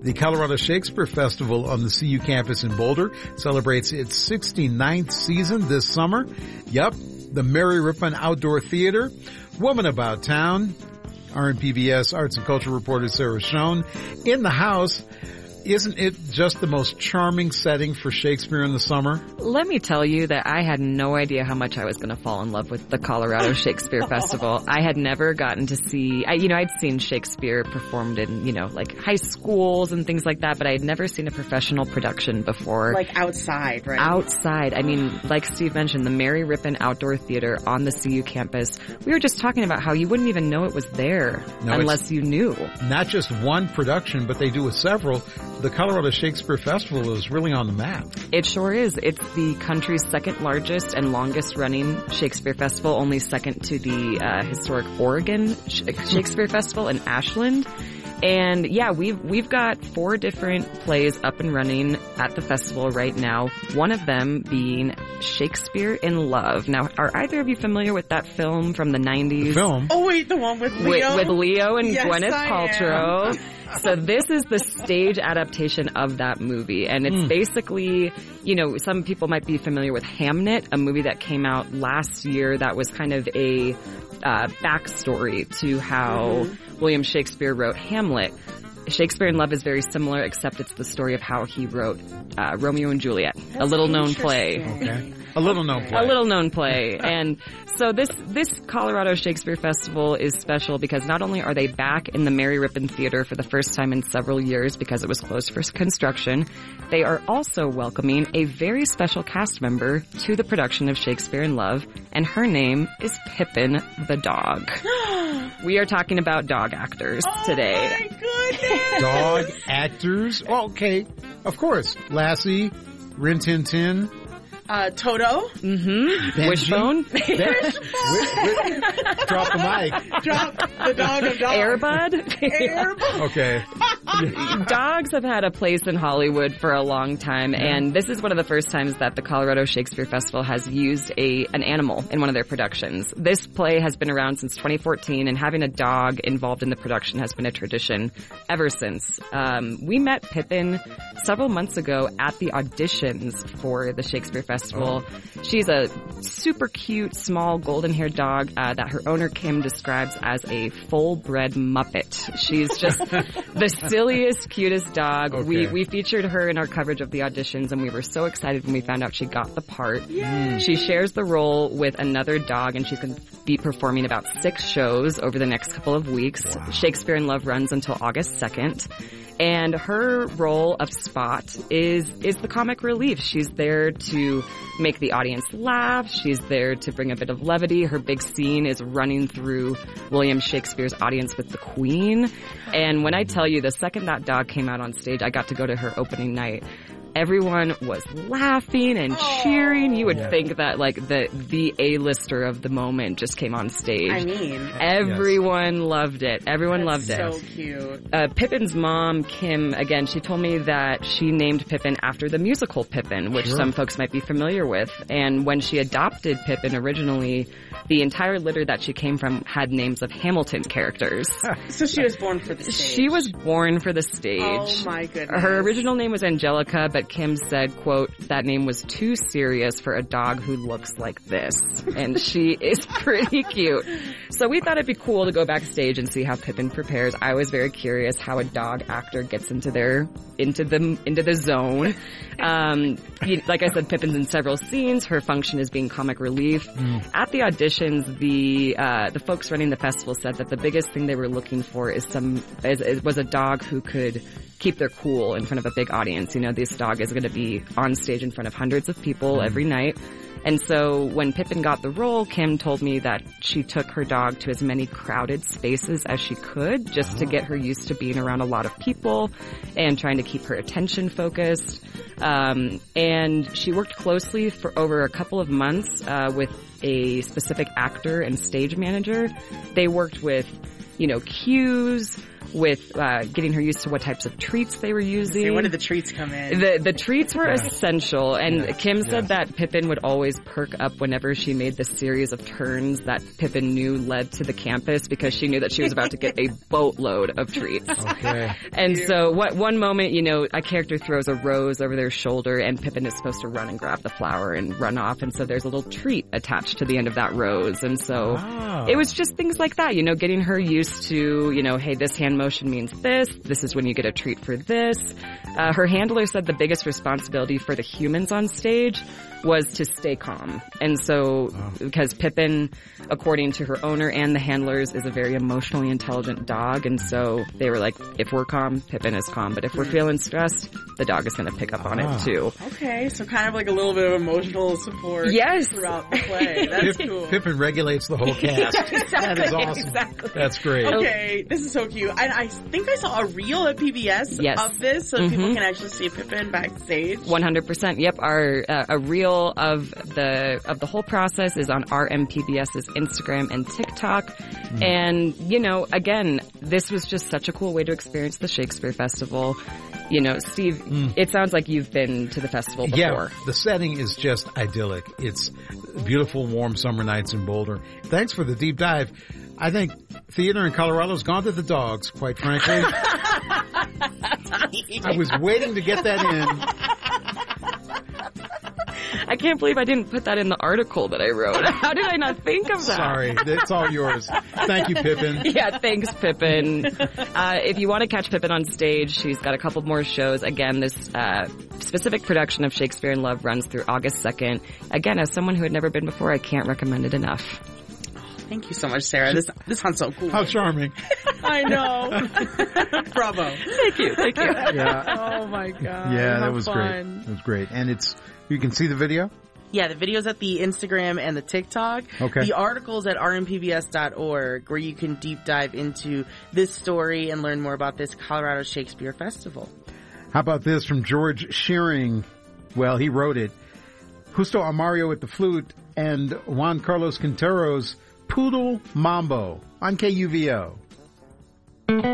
The Colorado Shakespeare Festival on the CU campus in Boulder celebrates its 69th season this summer. Yep, the Mary Rippon Outdoor Theater, Woman About Town, RNPBS Arts and Culture reporter Sarah Schoen in the house. Isn't it just the most charming setting for Shakespeare in the summer? Let me tell you that I had no idea how much I was going to fall in love with the Colorado Shakespeare Festival. I had never gotten to see, I'd seen Shakespeare performed in, like high schools and things like that, but I had never seen a professional production before. Like outside, right? Outside. I mean, like Steve mentioned, the Mary Rippon Outdoor Theater on the CU campus. We were just talking about how you wouldn't even know it was there unless you knew. Not just one production, but they do with several. The Colorado Shakespeare Festival is really on the map. It sure is. It's the country's second largest and longest running Shakespeare Festival, only second to the historic Oregon Shakespeare Festival in Ashland. And yeah, we've got 4 different plays up and running at the festival right now. One of them being Shakespeare in Love. Now, are either of you familiar with that film from the 90s? The film? Oh wait, the one with Leo? With Leo and yes, Gwyneth Paltrow. So this is the stage adaptation of that movie. And it's basically, some people might be familiar with Hamnet, a movie that came out last year that was kind of a backstory to how William Shakespeare wrote Hamlet. Shakespeare in Love is very similar, except it's the story of how he wrote Romeo and Juliet, a little-known play. Okay. A little-known play. A little-known play. And so this Colorado Shakespeare Festival is special because not only are they back in the Mary Rippon Theater for the first time in several years because it was closed for construction, they are also welcoming a very special cast member to the production of Shakespeare in Love, and her name is Pippin the dog. We are talking about dog actors today. Oh my goodness! Dog actors? Oh, okay. Of course. Lassie, Rin Tin Tin. Toto. Mm-hmm. Wishbone. Drop the mic. Drop the dog of dogs. Airbud. Airbud. Okay. Dogs have had a place in Hollywood for a long time, and this is one of the first times that the Colorado Shakespeare Festival has used an animal in one of their productions. This play has been around since 2014, and having a dog involved in the production has been a tradition ever since. We met Pippin several months ago at the auditions for the Shakespeare Festival. She's a super cute, small, golden-haired dog that her owner, Kim, describes as a full-bred Muppet. She's just the silliest, cutest dog. Okay. We featured her in our coverage of the auditions, and we were so excited when we found out she got the part. Yay. She shares the role with another dog, and she's going to be performing about 6 shows over the next couple of weeks. Wow. Shakespeare in Love runs until August 2nd. And her role of Spot is the comic relief. She's there to make the audience laugh. She's there to bring a bit of levity. Her big scene is running through William Shakespeare's audience with the Queen. And when I tell you, the second that dog came out on stage, I got to go to her opening night. Everyone was laughing and cheering. You would think that the A-lister of the moment just came on stage. I mean, everyone loved it. Everyone loved it. So cute. Pippin's mom, Kim, again, she told me that she named Pippin after the musical Pippin, which some folks might be familiar with. And when she adopted Pippin originally, the entire litter that she came from had names of Hamilton characters. So she was born for the stage. She was born for the stage. Oh my goodness. Her original name was Angelica, but Kim said, quote, that name was too serious for a dog who looks like this. And she is pretty cute. So we thought it'd be cool to go backstage and see how Pippin prepares. I was very curious how a dog actor gets into the zone. Like I said, Pippin's in several scenes. Her function is being comic relief. At the auditions, the folks running the festival said that the biggest thing they were looking for was a dog who could keep their cool in front of a big audience. This dog is going to be on stage in front of hundreds of people every night. And so when Pippin got the role, Kim told me that she took her dog to as many crowded spaces as she could just to get her used to being around a lot of people and trying to keep her attention focused. And she worked closely for over a couple of months with a specific actor and stage manager. They worked with, cues, with getting her used to what types of treats they were using. Okay, when did the treats come in? The treats were essential, and Kim said that Pippin would always perk up whenever she made the series of turns that Pippin knew led to the campus, because she knew that she was about to get a boatload of treats. Okay. And so one moment, you know, a character throws a rose over their shoulder and Pippin is supposed to run and grab the flower and run off, and so there's a little treat attached to the end of that rose. And so it was just things like that, you know, getting her used to, you know, hey, this hand motion means this is when you get a treat for this. Her handler said the biggest responsibility for the humans on stage was to stay calm. And so, because Pippin, according to her owner and the handlers, is a very emotionally intelligent dog, and so they were like, if we're calm, Pippin is calm, but if we're feeling stressed, the dog is going to pick up on it too. Okay, so kind of like a little bit of emotional support throughout the play. That's cool. Pippin regulates the whole cast. That is awesome. Exactly. That's great. Okay, this is so cute. And I think I saw a reel at PBS of this, so people can actually see Pippin backstage. 100%. Yep, a reel of the whole process is on RMPBS's Instagram and TikTok. And, you know, again, this was just such a cool way to experience the Shakespeare Festival. You know, Steve, it sounds like you've been to the festival before. Yeah, the setting is just idyllic. It's beautiful, warm summer nights in Boulder. Thanks for the deep dive. I think theater in Colorado's gone to the dogs, quite frankly. I was waiting to get that in. I can't believe I didn't put that in the article that I wrote. How did I not think of that? Sorry, it's all yours. Thank you, Pippin. Yeah, thanks, Pippin. If you want to catch Pippin on stage, she's got a couple more shows. Again, this specific production of Shakespeare in Love runs through August 2nd. Again, as someone who had never been before, I can't recommend it enough. Thank you so much, Sarah. This sounds so cool. How charming. I know. Bravo. Thank you. Yeah. Oh my God. Yeah, How that was fun. great. That was great. And you can see the video? Yeah, the video's at the Instagram and the TikTok. Okay. The article's at rmpbs.org, where you can deep dive into this story and learn more about this Colorado Shakespeare Festival. How about this from George Shearing? Well, he wrote it. Justo Amario at the flute and Juan Carlos Quintero's Poodle Mambo on KUVO.